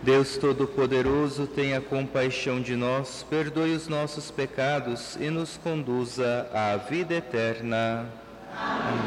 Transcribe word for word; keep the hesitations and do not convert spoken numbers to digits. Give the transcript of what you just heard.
Deus Todo-Poderoso, tenha compaixão de nós, perdoe os nossos pecados e nos conduza à vida eterna. Amém.